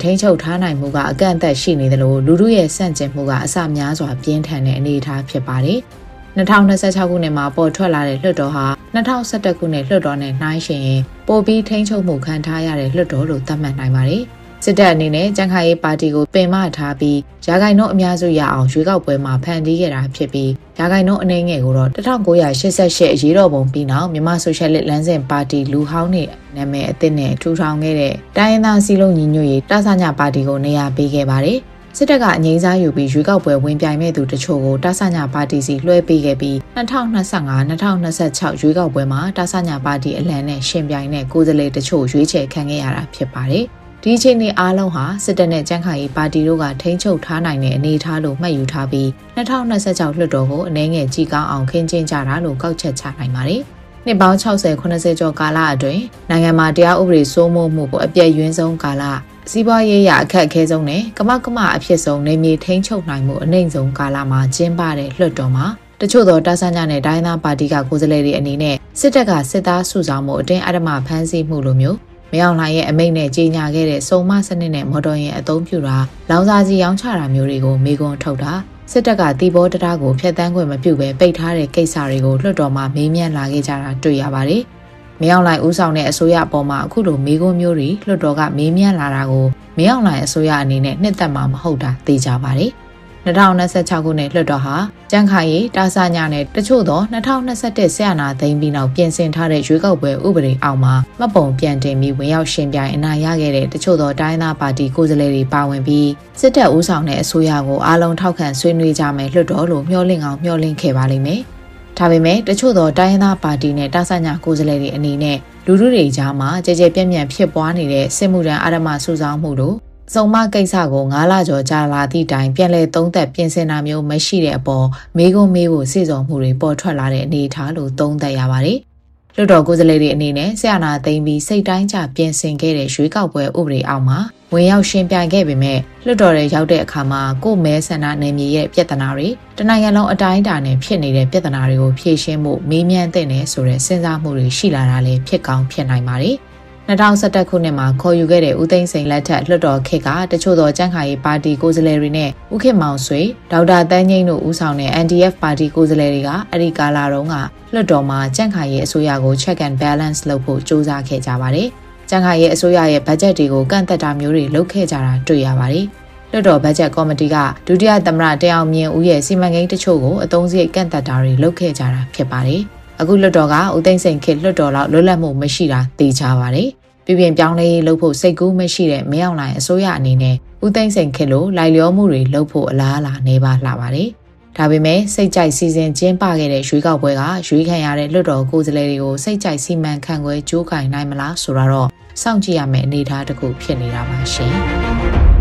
ထိန်းချုပ်ထားနိုင်မှုကအကန့်အသတ်ရှိနေတယ်လို့လူထုရဲ့စန့်ကျင်မှုကအစများစွာပြင်းထန်တဲ့အနေအထားဖြစ်ပါတယ်။2026ခုနှစ်မှာပေါ်ထွက်လာတဲ့လွှတ်တော်ဟာ2011ခုနှစ်လွှတ်တော်နဲ့နှိုင်းယှဉ်ရင်ပိုပြီးထိန်းချုပ်မှုခံထားရတဲ့လွှတ်တော်လို့သတ်မှတ်နိုင်ပါတယ်။စစ်တပ်အနေနဲ့ကြံ့ခိုင်ရေးပါတီကိုပင်မထားပြီးရာဂိုင်နှုန်းအများစုရအောင်ရွေးကောက်ပွဲမှာဖန်တီးခဲ့တာဖြစ်ပြီးရာဂိုင်နှုန်းအနေငယ်ကိုတော့1988အရေးတော်ပုံပြီးနောက်မြန်မာဆိုရှယ်လစ်လမ်းစဉ်ပါတီလူဟောင်းနေနာမည်အသစ်နဲ့ထူထောင်ခဲ့တဲ့တိုင်းရင်းသားစည်းလုံးညီညွတ်ရေးတဆညပါတီကိုနေရာပေးခဲ့ပါတယ်။စစ်တပ်ကအငြိမ်းစားယူပြီးရွေးကောက်ပွဲဝင်ပြိုင်မဲ့သူတချို့ကိုတဆညပါတီစီလွှဲပေးခဲ့ပြီး2025-2026ရွေးကောက်ပွဲမှာတဆညပါတီအလံနဲ့ရှင်ပြိုင်တဲ့ကိုယ်စားလှယ်တချို့ရွေးချယ်ခံခဲ့ရတာဖြစ်ပါတယ်။ဒီအချိန်นี้အားလုံးဟာစစ်တပ်နဲ့ကြံ့ခိုင်ရေးပါတီတို့ကထိန်းချုပ်ထားနိုင်တဲ့အနေအထားလို့မှတ်ယူထားပြီး2026လွှတ်တော်ကိုအနည်းငယ်ကြီးကောင်းအောင်ခင်းကျင်းကြတာလို့ကောက်ချက်ချနိုင်ပါတယ်။နှစ်ပေါင်း60-80ကျော်ကာလအတွင်းနိုင်ငံမှာတရားဥပဒေစိုးမိုးမှုကိုအပြည့်ရွင်းဆုံးကာလစီးပွားရေးရအခက်အခဲဆုံးနဲ့ကမအဖြစ်ဆုံးနေမြေထိန်းချုပ်နိုင်မှုအနှိမ့်ဆုံးကာလမှာကျင်းပတဲ့လွှတ်တော်မှာတချို့သောတဆညနဲ့ဒိုင်းသားပါတီကကိုယ်စားလှယ်တွေအနေနဲ့စစ်တပ်ကစစ်သားစုဆောင်မှုအတင်းအဓမ္မဖမ်းဆီးမှုလိုမျိုးမယောင်လှိုင်ရဲ့အမိန့်နဲ့ကြီးညာခဲ့တဲ့စုံမစနစ်နဲ့မော်တော်ယာဉ်အသုံးပြုတာလောင်စာဆီရောင်းချတာမျိုးတွေကိုမေကွန်ထုတ်တာစစ်တပ်ကတီဘောတရားကိုဖျက်ဆီးခွင့်မပြုဘဲပိတ်ထားတဲ့ကိစ္စတွေကိုလွှတ်တော်မှာမေးမြန်းလာခဲ့ကြတာတွေ့ရပါတယ်။မယောင်လှိုင်ဦးဆောင်တဲ့အစိုးရအပေါ်မှာအခုလိုမေကွန်မျိုးတွေလွှတ်တော်ကမေးမြန်းလာတာကိုမယောင်လှိုင်အစိုးရအနေနဲ့နှစ်သက်မှာမဟုတ်တာသိကြပါတယ်။2026ခုနှစ်လွှတ်တော်ဟာကြံ့ခိုင်ရေးတာဆညနဲ့တချို့သော2021ဆရာနာသိမ်းပြီးနောက်ပြင်ဆင်ထားတဲ့ရွေးကောက်ပွဲဥပဒေအောက်မှာမှတ်ပုံပြန်တင်ပြီးဝင်ရောက်ရှင်ပြိုင်အနိုင်ရခဲ့တဲ့တချို့သောတိုင်းသားပါတီကိုယ်စားလှယ်တွေပါဝင်ပြီးစစ်တပ်ဦးဆောင်တဲ့အစိုးရကိုအားလုံးထောက်ခံဆွေးနွေးကြမယ်လွှတ်တော်လို့မျှော်လင့်အောင်မျှော်လင့်ခဲ့ပါလိမ့်မယ်။ဒါပေမဲ့တချို့သောတိုင်းသားပါတီနဲ့တာဆညကိုယ်စားလှယ်တွေအနေနဲ့လူထုတွေကြားမှာကြဲကြဲပြန့်ပြန့်ဖြစ်ပွားနေတဲ့စစ်မှုထမ်းအဓမ္မစုဆောင်းမှုတို့စုံမကိစ္စကို9လကျော်ကြာလာသည့်တိုင်ပြန်လည်သုံးသပ်ပြင်ဆင်တာမျိုးမရှိတဲ့အပေါ်မေးခွန်းမေးဖို့စေစုံမှုတွေပေါ်ထွက်လာတဲ့အနေအထားလို့သုံးသပ်ရပါတယ်။လွှတ်တော်ကိုယ်စားလှယ်တွေအနေနဲ့ဆရာနာသိမ်းပြီးစိတ်တိုင်းကျပြင်ဆင်ခဲ့တဲ့ရွေးကောက်ပွဲဥပဒေအောက်မှာဝင်ရောက်ရှင်ပြိုင်ခဲ့ပေမဲ့လွှတ်တော်ရဲ့ရောက်တဲ့အခါမှာကိုမဲဆန္ဒနယ်မြေရဲ့ပြဿနာတွေတနိုင်ငံလုံးအတိုင်းအတာနဲ့ဖြစ်နေတဲ့ပြဿနာတွေကိုဖြေရှင်းဖို့မေးမြန်းသင့်တယ်ဆိုတဲ့စဉ်းစားမှုတွေရှိလာတာလည်းဖြစ်ကောင်းဖြစ်နိုင်ပါတယ်။2011ခုနှစ်မှာခေါ်ယူခဲ့တဲ့ဦးသိန်းစိန်လက်ထက်လွှတ်တော်ခေတ်ကတချို့သောကြံ့ခိုင်ရေးပါတီကိုယ်စားလှယ်တွေနဲ့ဦးခေတ်မောင်ဆွေဒေါက်တာတန်းငိမ့်တို့ဦးဆောင်တဲ့ NDF ပါတီကိုယ်စားလှယ်တွေကအဲ့ဒီကာလတုန်းကလွှတ်တော်မှာကြံ့ခိုင်ရေးအစိုးရကို check and balance လုပ်ဖို့စ조사ခဲ့ကြပါတယ်။ကြံ့ခိုင်ရေးအစိုးရရဲ့ဘတ်ဂျက်တွေကိုကန့်သက်တာမျိုးတွေလုပ်ခဲ့ကြတာတွေ့ရပါတယ်။လွှတ်တော်ဘတ်ဂျက်ကော်မတီကဒုတိယသမ္မတတအောင်မြင့်ဦးရဲ့စီမံကိန်းတချို့ကိုအသုံးစရိတ်ကန့်သက်တာတွေလုပ်ခဲ့ကြတာဖြစ်ပါတယ်။အခုလွှတ်တော်ကဦးသိန်းစိန်ခေတ်လွှတ်တော်လောက်လွတ်လပ်မှုမရှိတာသိကြပါတယ်။ပြည်ပြင်ပြောင်းလဲရေးလုပ်ဖို့စိတ်ကူးမရှိတဲ့မယောင်လှိုင်အစိုးရအနေနဲ့ဦးသိန်းစိန်ခေတ်လိုလိုက်လျောမှုတွေလုပ်ဖို့အလားအလာနေပါလှပါတယ်။ဒါပေမဲ့စိတ်ကြိုက်စီစဉ်ကျင်းပခဲ့တဲ့ရွေးကောက်ပွဲကရွေးခံရတဲ့လွှတ်တော်ကိုယ်စားလှယ်တွေကိုစိတ်ကြိုက်စီမံခန့်ခွဲကြိုးကင်နိုင်မလားဆိုတော့စောင့်ကြည့်ရမယ့်အနေအထားတစ်ခုဖြစ်နေတာပါရှင်။